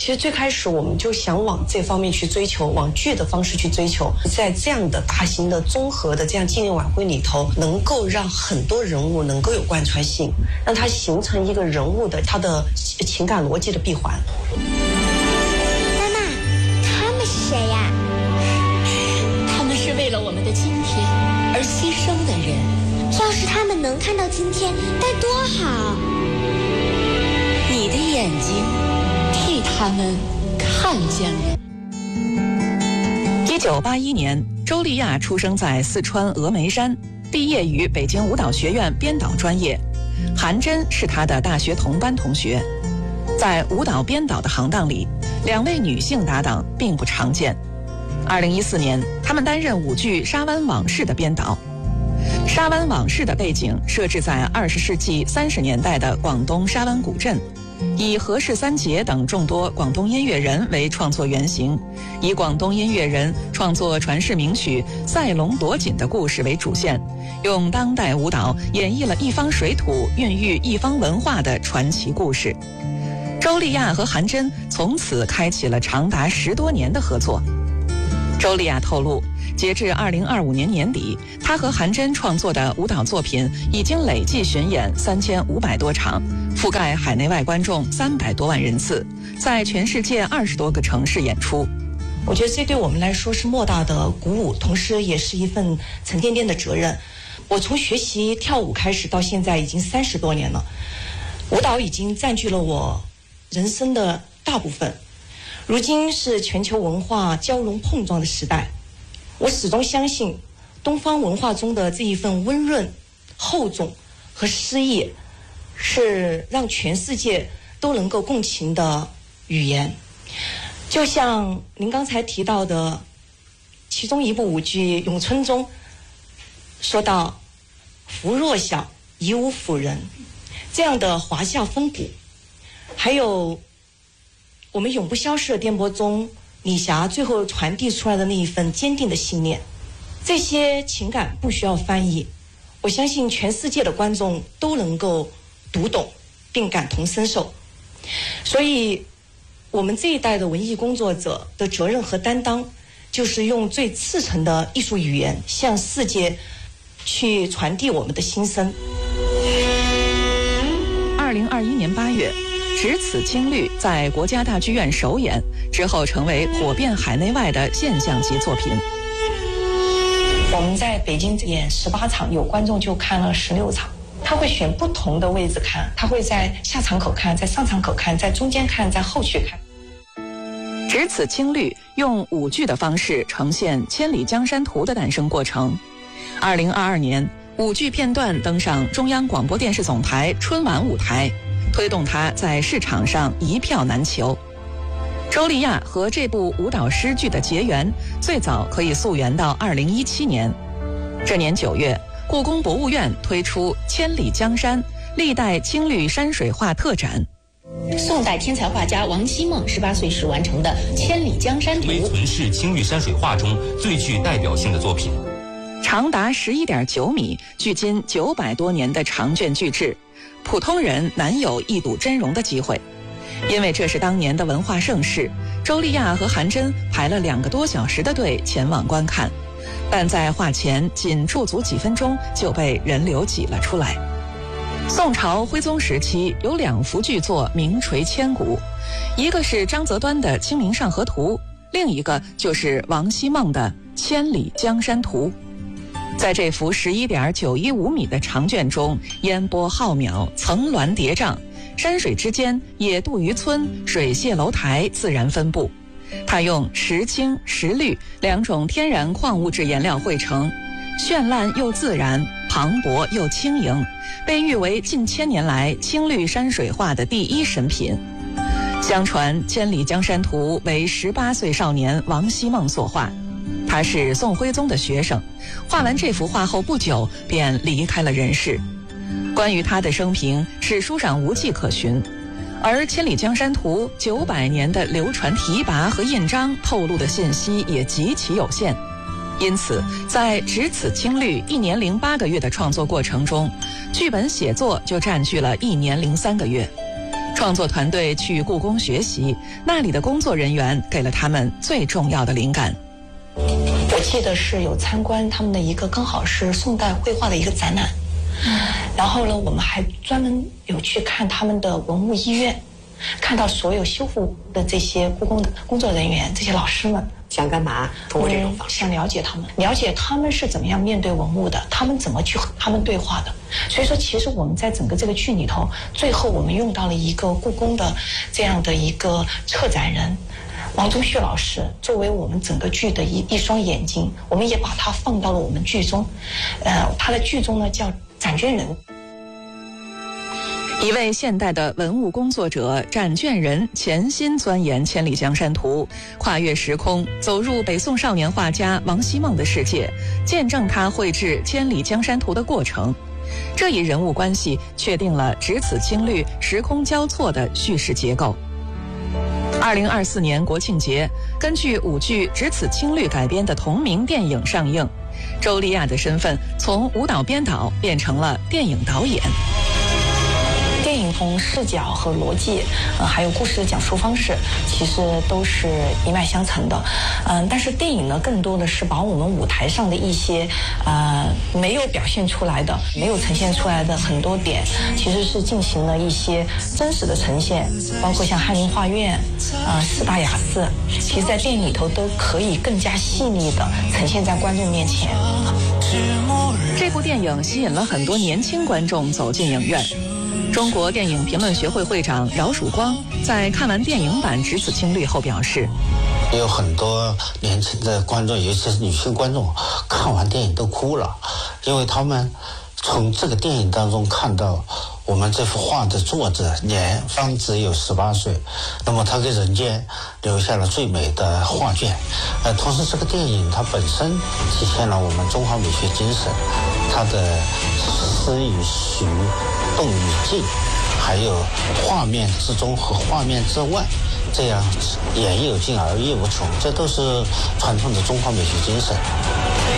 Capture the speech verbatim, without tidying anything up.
其实最开始我们就想往这方面去追求，往剧的方式去追求，在这样的大型的综合的这样纪念晚会里头，能够让很多人物能够有贯穿性，让它形成一个人物的他的情感逻辑的闭环。 妈妈，他们是谁呀？ 他们是为了我们的今天而牺牲的人。 要是他们能看到今天，该多好！ 你的眼睛替他们看见了。 一九八一年，周丽亚出生在四川峨眉山，毕业于北京舞蹈学院编导专业。韩真是她的大学同班同学。在舞蹈编导的行当里，两位女性搭档并不常见。二零一四年，他们担任舞剧《沙湾往事》的编导。《沙湾往事》的背景设置在二十世纪三十年代的广东沙湾古镇，以何氏三杰等众多广东音乐人为创作原型，以广东音乐人创作传世名曲《赛龙夺锦》的故事为主线，用当代舞蹈演绎了一方水土孕育一方文化的传奇故事。周丽亚和韩真从此开启了长达十多年的合作。周丽亚透露，截至二零二五年年底，她和韩真创作的舞蹈作品已经累计巡演三千五百多场，覆盖海内外观众三百多万人次，在全世界二十多个城市演出。 我觉得这对我们来说是莫大的鼓舞，同时也是一份沉甸甸的责任。我从学习跳舞开始到现在已经三十多年了，舞蹈已经占据了我人生的大部分。如今是全球文化交融碰撞的时代，我始终相信东方文化中的这一份温润、厚重和诗意，是让全世界都能够共情的语言。就像您刚才提到的其中一部舞剧《咏春》中说到夫若小，以武辅仁，这样的华夏风骨，还有我们永不消逝的颠簸中李霞最后传递出来的那一份坚定的信念，这些情感不需要翻译，我相信全世界的观众都能够读懂并感同身受。所以我们这一代的文艺工作者的责任和担当，就是用最赤诚的艺术语言向世界去传递我们的心声。 二零二一年八月，《只此青绿》在国家大剧院首演之后，成为火遍海内外的现象级作品。 我们在北京演十八场，有观众就看了十六场。他会选不同的位置看，他会在下场口看，在上场口看，在中间看，在后续看。 只此青绿用舞剧的方式呈现《千里江山图》的诞生过程。二零二二年，舞剧片段登上中央广播电视总台春晚舞台，推动它在市场上一票难求。周丽亚和这部舞蹈诗剧的结缘，最早可以溯源到二零一七年。这年九月，故宫博物院推出《千里江山》历代青绿山水画特展。 宋代天才画家王希孟十八岁时完成的《千里江山图》， 为存世青绿山水画中最具代表性的作品。 长达十一点九米，距今九百多年的长卷巨制，普通人难有一睹真容的机会。因为这是当年的文化盛事，周丽亚和韩真排了两个多小时的队前往观看，但在画前仅驻足几分钟就被人流挤了出来。宋朝徽宗时期有两幅巨作名垂千古，一个是张择端的《清明上河图》，另一个就是王希孟的《千里江山图》。在这幅十一点九一五米的长卷中，烟波浩渺，层峦叠嶂，山水之间野渡渔村、水榭楼台自然分布。它用石青、石绿两种天然矿物质颜料绘成，绚烂又自然，磅礴又轻盈，被誉为近千年来青绿山水画的第一神品。相传《千里江山图》为十八岁少年王希孟所画，他是宋徽宗的学生，画完这幅画后不久便离开了人世。关于他的生平，史书上无迹可寻，而《千里江山图》九百年的流传题跋和印章透露的信息也极其有限。因此，在只此青绿一年零八个月的创作过程中，剧本写作就占据了一年零三个月。 创作团队去故宫学习，那里的工作人员给了他们最重要的灵感。 我记得是有参观他们的一个刚好是宋代绘画的一个展览，然后呢，我们还专门有去看他们的文物医院，看到所有修复的这些故宫的工作人员，这些老师们。 想干嘛？通过这种方式， 想了解他们，了解他们是怎么样面对文物的，他们怎么去和他们对话的。所以说，其实我们在整个这个剧里头，最后我们用到了一个故宫的这样的一个策展人王宗旭老师，作为我们整个剧的一一双眼睛，我们也把它放到了我们剧中。呃，他的剧中呢叫展卷人。 一位现代的文物工作者展卷人潜心钻研《千里江山图》，跨越时空，走入北宋少年画家王希孟的世界，见证他绘制《千里江山图》的过程。这一人物关系确定了只此青绿、时空交错的叙事结构。二零二四年国庆节，根据舞剧《只此青绿》改编的同名电影上映，周丽亚的身份从舞蹈编导变成了电影导演。 电影从视角和逻辑，呃，还有故事的讲述方式，其实都是一脉相承的。嗯、呃，但是电影呢，更多的是把我们舞台上的一些呃没有表现出来的、没有呈现出来的很多点，其实是进行了一些真实的呈现，包括像翰林画院、啊、呃、四大雅寺，其实在电影里头都可以更加细腻的呈现在观众面前。 这部电影吸引了很多年轻观众走进影院。中国电影评论学会会长饶曙光在看完电影版《只此青绿》后表示， 有很多年轻的观众，尤其是女性观众，看完电影都哭了，因为他们从这个电影当中看到我们这幅画的作者年方只有十八岁，那么他给人间留下了最美的画卷。呃，同时这个电影它本身体现了我们中华美学精神，它的诗与虚、动与静，还有画面之中和画面之外，这样言有尽而意无穷，这都是传统的中华美学精神。